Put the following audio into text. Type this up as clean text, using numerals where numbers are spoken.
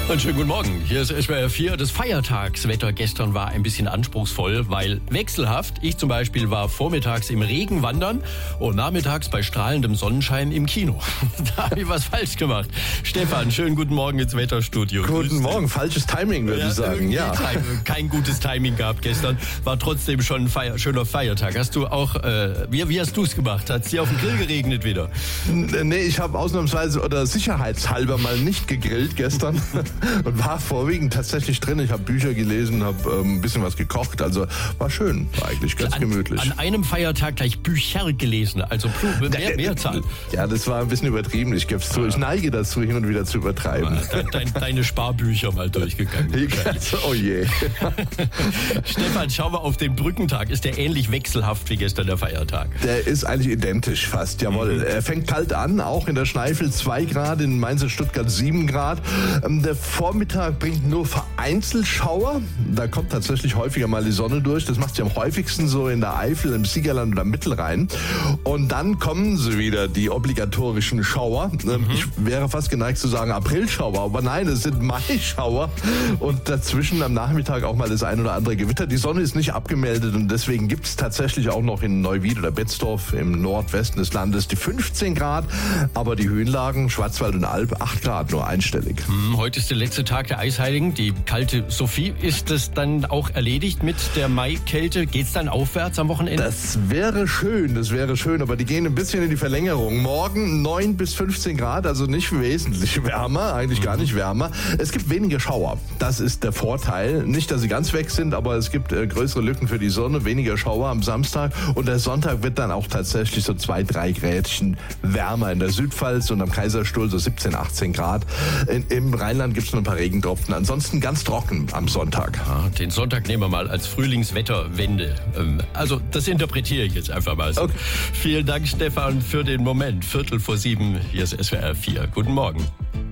Und schönen guten Morgen. Hier ist SWR 4. Das Feiertagswetter gestern war ein bisschen anspruchsvoll, weil wechselhaft. Ich zum Beispiel war vormittags im Regen wandern und nachmittags bei strahlendem Sonnenschein im Kino. Da habe ich was falsch gemacht. Stefan, schönen guten Morgen ins Wetterstudio. Guten Morgen. Falsches Timing, würde ich sagen. Ja. Kein gutes Timing gehabt gestern. War trotzdem schon ein schöner Feiertag. Hast du auch, wie hast du es gemacht? Hat es dir auf dem Grill geregnet wieder? Nee, ich habe ausnahmsweise oder sicherheitshalber mal nicht gegrillt gestern. Und war vorwiegend tatsächlich drin. Ich habe Bücher gelesen, habe ein bisschen was gekocht. Also war schön, war eigentlich ganz gemütlich. An einem Feiertag gleich Bücher gelesen, also Mehrzahl. Ja, das war ein bisschen übertrieben, ich gebe es zu. Ich neige dazu, hin und wieder zu übertreiben. Deine Sparbücher mal durchgegangen. Oh je. Stefan, schau mal auf den Brückentag. Ist der ähnlich wechselhaft wie gestern der Feiertag? Der ist eigentlich identisch fast, jawohl. Er fängt kalt an, auch in der Schneifel 2 Grad, in Mainz und Stuttgart 7 Grad. Der Vormittag bringt nur vereinzelt Schauer. Da kommt tatsächlich häufiger mal die Sonne durch. Das macht sie am häufigsten so in der Eifel, im Siegerland oder Mittelrhein. Und dann kommen sie wieder, die obligatorischen Schauer. Ich wäre fast geneigt zu sagen Aprilschauer, aber nein, es sind Maischauer. Und dazwischen am Nachmittag auch mal das ein oder andere Gewitter. Die Sonne ist nicht abgemeldet und deswegen gibt es tatsächlich auch noch in Neuwied oder Betzdorf im Nordwesten des Landes die 15 Grad. Aber die Höhenlagen, Schwarzwald und Alb, 8 Grad, nur einstellig. Heute ist der letzte Tag der Eisheiligen, die kalte Sophie. Ist es dann auch erledigt mit der Maikälte? Geht es dann aufwärts am Wochenende? Das wäre schön, aber die gehen ein bisschen in die Verlängerung. Morgen 9 bis 15 Grad, also nicht wesentlich wärmer, eigentlich gar nicht wärmer. Es gibt weniger Schauer, das ist der Vorteil. Nicht, dass sie ganz weg sind, aber es gibt größere Lücken für die Sonne, weniger Schauer am Samstag. Und der Sonntag wird dann auch tatsächlich so 2-3 Grädchen wärmer in der Südpfalz und am Kaiserstuhl so 17, 18 Grad. Im Rheinland gibt es noch ein paar Regentropfen. Ansonsten ganz trocken am Sonntag. Ja, den Sonntag nehmen wir mal als Frühlingswetterwende. Also das interpretiere ich jetzt einfach mal so. Okay. Vielen Dank, Stefan, für den Moment. 6:45. Hier ist SWR 4. Guten Morgen.